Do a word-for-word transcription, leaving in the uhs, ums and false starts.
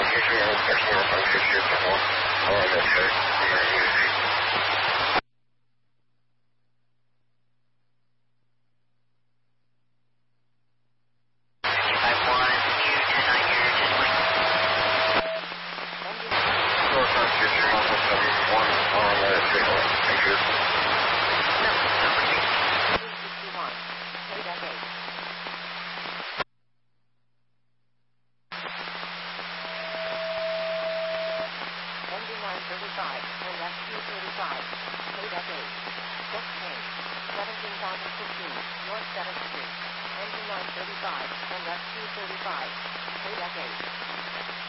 thirty-five, and left Q thirty-five, paid at eight. Book change, seventeen thousand fifteen, North seventh Street, engine nine thirty-five, and left Q thirty-five, paid at eight.